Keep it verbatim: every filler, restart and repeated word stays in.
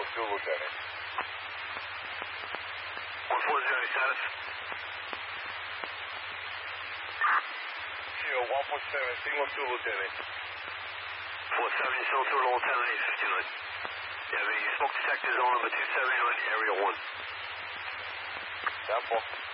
two, Lieutenant. one four zero, status? Kilo one four seven, signal two, Lieutenant. four seven, you still through to Lieutenant eight fifty-nine. You have a smoke detector zone number two seventy-nine, area one. Down four.